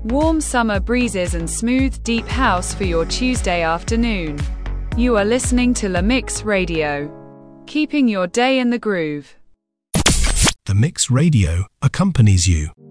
Warm summer breezes and smooth, deep house for your Tuesday afternoon. You are listening to La Mix Radio, keeping your day in the groove. The Mix Radio accompanies you.